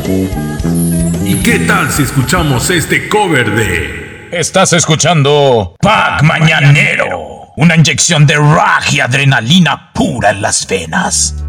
¿Y qué tal si escuchamos este cover de... Estás escuchando Pack Mañanero, una inyección de rock y adrenalina pura en las venas.